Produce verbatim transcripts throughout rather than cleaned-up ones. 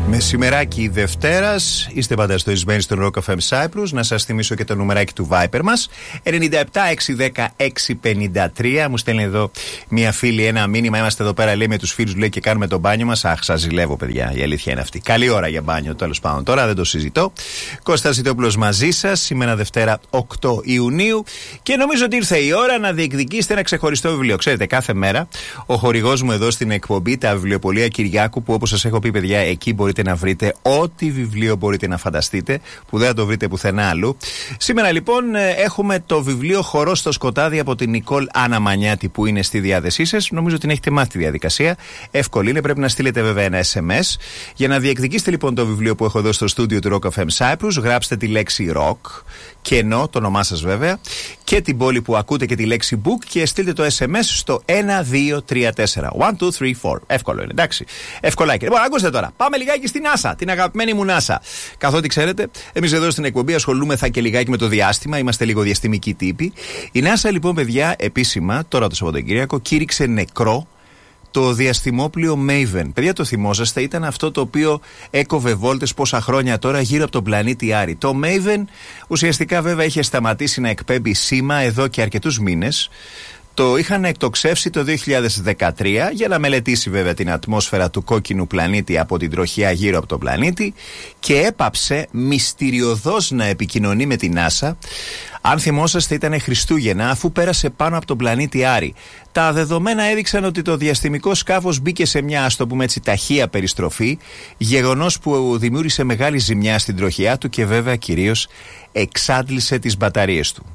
Μεσημεράκι Δευτέρας, είστε πάντα στορισμένοι στον Rock εφ εμ Cyprus. Να σας θυμίσω και το νουμεράκι του Viper μας, ενενήντα επτά εξακόσια δέκα εξακόσια πενήντα τρία. Μου στέλνει εδώ μία φίλη ένα μήνυμα. Είμαστε εδώ πέρα, λέει, με τους φίλους, λέει, και κάνουμε το μπάνιο μας. Αχ, σας ζηλεύω, παιδιά. Η αλήθεια είναι αυτή. Καλή ώρα για μπάνιο, τέλος πάντων. Τώρα δεν το συζητώ. Κώστας Ζητόπουλος μαζί σας, σήμερα Δευτέρα οκτώ Ιουνίου. Και νομίζω ότι ήρθε η ώρα να διεκδικήσετε ένα ξεχωριστό βιβλίο. Ξέρετε, κάθε μέρα ο χορηγός μου εδώ στην εκπομπή, τα βιβλιοπωλεία Κυριάκου, που όπως σας έχω πει, παιδιά, εκεί μπορείτε να βρείτε ό,τι βιβλίο μπορείτε να φανταστείτε, που δεν θα το βρείτε πουθενά αλλού. Σήμερα λοιπόν έχουμε το βιβλίο Χορό στο σκοτάδι από την Νικόλ Αναμανιάτη, που είναι στη διάθεσή σας. Νομίζω ότι την έχετε μάθει τη διαδικασία. Εύκολη είναι, πρέπει να στείλετε βέβαια ένα ες εμ ες. Για να διεκδικήσετε λοιπόν το βιβλίο που έχω εδώ στο στούντιο του Rock εφ εμ Cyprus, γράψτε τη λέξη Rock, κενό, το όνομά σας βέβαια, και την πόλη που ακούτε και τη λέξη Book και στείλτε το ες εμ ες στο ένα δύο τρία τέσσερα. ένα, δύο, τρία, τέσσερα. Εύκολο είναι, εντάξει. Ευκολάκι. Λοιπόν, ακούστε τώρα. Πάμε λιγάκι στην NASA, την αγαπημένη μου NASA. Καθότι ξέρετε, εμείς εδώ στην εκπομπή ασχολούμεθα και λιγάκι με το διάστημα, είμαστε λίγο διαστημικοί τύποι. Η NASA λοιπόν, παιδιά, επίσημα, τώρα το Σαββατοκύριακο, κήρυξε νεκρό το διαστημόπλοιο Maven. Παιδιά, το θυμόσαστε, ήταν αυτό το οποίο έκοβε βόλτες πόσα χρόνια τώρα γύρω από τον πλανήτη Άρη. Το Maven ουσιαστικά βέβαια είχε σταματήσει να εκπέμπει σήμα εδώ και αρκετούς μήνες. Το είχαν εκτοξεύσει το δύο χιλιάδες δεκατρία για να μελετήσει βέβαια την ατμόσφαιρα του κόκκινου πλανήτη από την τροχιά γύρω από τον πλανήτη και έπαψε μυστηριωδώς να επικοινωνεί με την NASA. Αν θυμόσαστε, ήταν Χριστούγεννα, αφού πέρασε πάνω από τον πλανήτη Άρη. Τα δεδομένα έδειξαν ότι το διαστημικό σκάφος μπήκε σε μια, ας το πούμε έτσι, ταχεία περιστροφή, γεγονός που δημιούργησε μεγάλη ζημιά στην τροχιά του και βέβαια κυρίως εξάντλησε τις μπαταρίες του.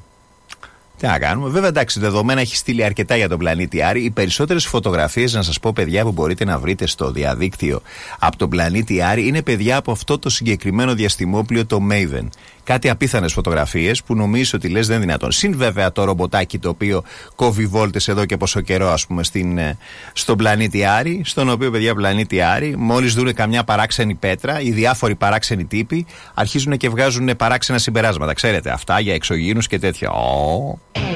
Τι να κάνουμε, βέβαια, εντάξει, δεδομένα έχει στείλει αρκετά για τον πλανήτη Άρη. Οι περισσότερες φωτογραφίες, να σας πω, παιδιά, που μπορείτε να βρείτε στο διαδίκτυο από τον πλανήτη Άρη είναι, παιδιά, από αυτό το συγκεκριμένο διαστημόπλοιο, το Maven. Κάτι απίθανες φωτογραφίες που νομίζω ότι λες δεν είναι δυνατόν. Συν βέβαια το ρομποτάκι το οποίο κόβει βόλτες εδώ και πόσο καιρό, ας πούμε, στην, στον πλανήτη Άρη. Στον οποίο, παιδιά, πλανήτη Άρη, μόλις δούνε καμιά παράξενη πέτρα, οι διάφοροι παράξενοι τύποι αρχίζουν και βγάζουν παράξενα συμπεράσματα. Ξέρετε, αυτά για εξωγήινους και τέτοια. Oh.